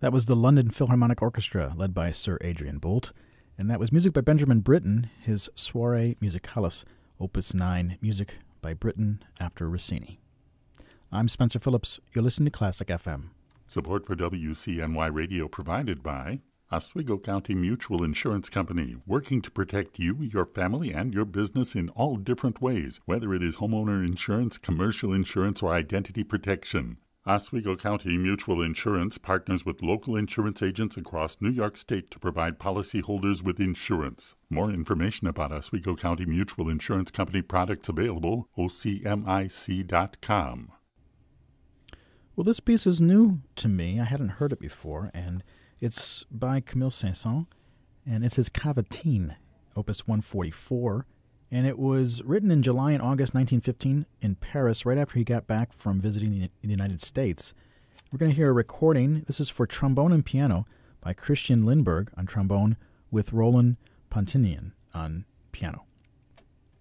That was the London Philharmonic Orchestra, led by Sir Adrian Boult, and that was music by Benjamin Britten, his Soirée Musicalis, Opus 9, music by Britten after Rossini. I'm Spencer Phillips. You're listening to Classic FM. Support for WCNY Radio provided by Oswego County Mutual Insurance Company, working to protect you, your family, and your business in all different ways, whether it is homeowner insurance, commercial insurance, or identity protection. Oswego County Mutual Insurance partners with local insurance agents across New York State to provide policyholders with insurance. More information about Oswego County Mutual Insurance Company products available, ocmic.com. Well, this piece is new to me. I hadn't heard it before, and it's by Camille Saint-Saëns, and it's his Cavatine, Opus 144, and it was written in July and August 1915 in Paris, right after he got back from visiting the United States. We're going to hear a recording. This is for trombone and piano by Christian Lindberg on trombone with Roland Pontinian on piano.